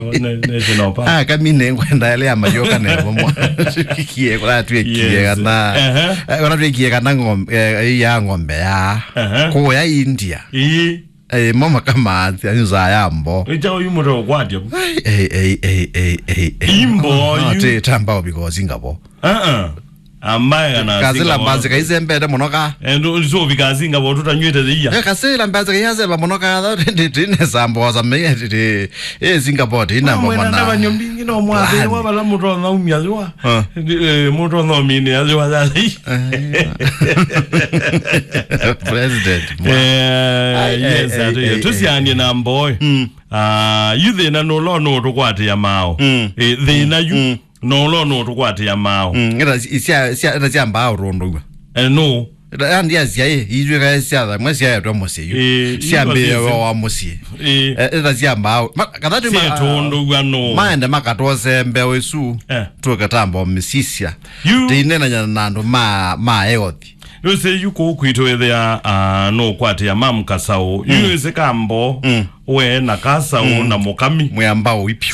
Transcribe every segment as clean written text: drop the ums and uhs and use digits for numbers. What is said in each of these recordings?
kami nengwenda ile amayoka nebo mwa kikie kwa tu kikie kana ona tu kikie kana ngombe ya ngombe ya ko ya India mama kama anza yambo ejo yumuro kwatyo imbo ate tamba because ingabo amaya na kasela mbanze kaizembere monoka endo so bikazinga bo tutanywete ziya kasela mbanze kayazeba monoka ndine sambo za meye Singapore ina mama na banyombi no mwabe wabala muto na umyazwa muto no mini yazwa zazi president yes ati tusianye na mboy you na no lo no to kwate ya mao they na you no lo no to kwate ya mao sia mbao rondo no and yes yae izwe ka sia mwesi ya to mose yu sia mbe wa mose sia mbao kadatu ma tondo gwa no mande makatose mbe wesu to katambo misisia tinena nando ma eothi you say you ko kwito there no kwate ya mam kasao you is kambo we na kasao na mokami mwambao ipyo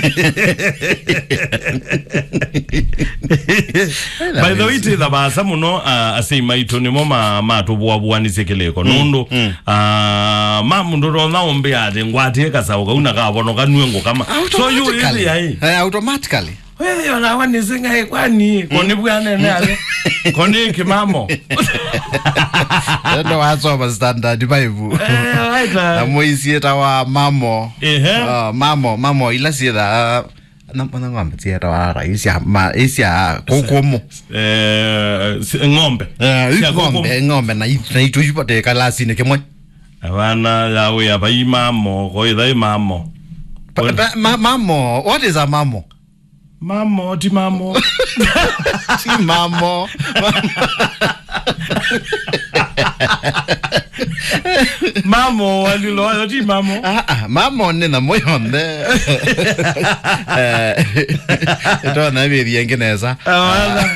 by the way the basa muno asay maito ni moma matobwa bwani sekeleko nondo mamundo rona ombe ade ngwate kasao kauna ka bono kanwengo kama so you is automatically wewe unaona zinga kwani koni bwana nale koni kimamo ndo wazo standard bible na moisieta wa mamo mamo ila sida na ngombe tieta wa raisi ma isia kokomo ngombe na itujupote kalasi ne kemwe abana yawe abai mamo koidai mamo mamo what is a mamo Mamo, ti mamo. Ti mamo. Mamo, alilo, ti mamo. Mamo nina moyonde. Ito na biri yengeneza. Wala.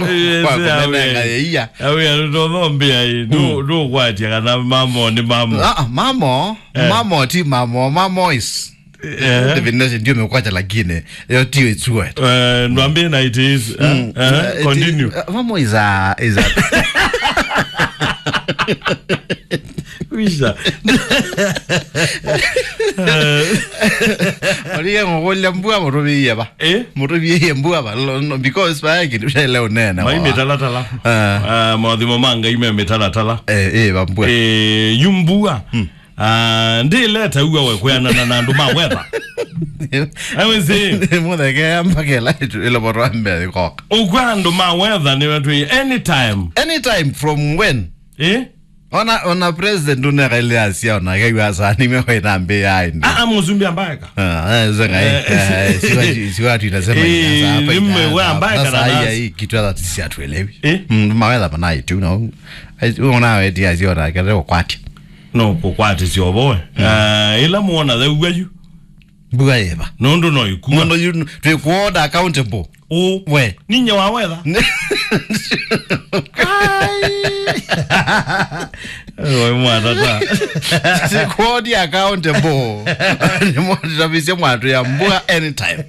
Iya. Awe alo mbia hii. Do kwati kana mamo ni mamo. Mamo ti mamo. Mamo is the Venus ndio mekwacha lakini yo tio itsuet ndwambie na it is continue mamo is a Wisha Maria ngogolla mbua morobiye ba morobiye mbua ba because ba yake leo nena mai metalatala modimo manga ime metalatala ba mbua yumbua ndi leta uwa wekwena na nduma weather I was saying mudeke ambakela ile borambe ko ugwando ma weather ni watu anytime from when ona president unekele asia ona kayasa ni mewe nambe yaini muzumbi ambaka siwatu inasema hapa nimewe ambaka na sasa hii kitu ya tisi atuelewi maweza banai tu no una wewe asia ona kale kwati no kukwati sio boy ila muona the uyu buga yeba nondo no iku nondo you to hold accountable we ninyo wa weather oi mwana ta si hold accountable ni mwana bise mwana ya mbuga anytime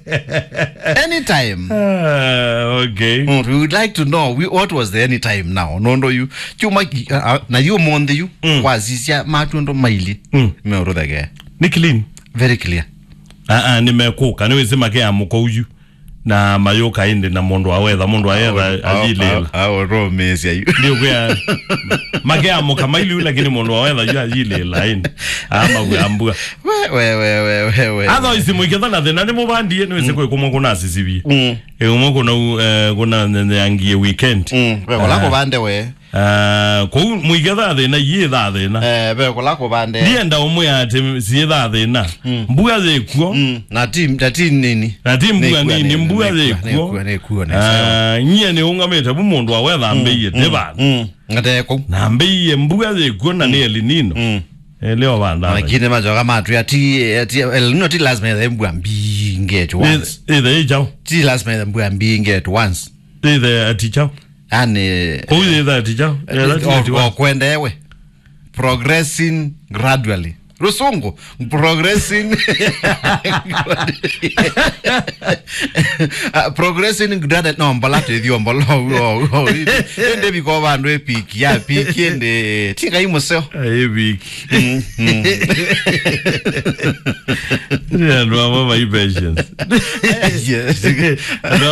okay we would like to know what was the anytime now nondo you chuma na you monde you kwazisia matundo maili meorodage ni clean very clear nimekuka niweze make amuko uyu na mayoka inde na mondo wa weather ajilela romesi ayu ndio kwa make amuka maili lakini mondo wa weather ajilela inde ambua we adho isimuiketha na thina ni mubandie niweze kwikumo kuna asisibi umo kuna nyangie weekend kola ko bande we ko muigetha thina yitha thina be kola ko bande ndienda umwe ati sietha thina mbuga zekuo na team nini mbuga nini mbuga zekuo nyie ni ungamete bumundu wa weather ambiye teba ngateko na ambiye mbuga zekuo na ni elinino leo banda lakini majoka matu ya elino ti lazima ya mbua mbinge at once ti lazima ya mbua mbinge at once atichao yani atichao kwenda ewe progressing gradually rusungu progressing progressing grade no mbalate dio mbalo ende biko bandu epiki ya piki ende tinga imoseo epiki yeah no mama patience yes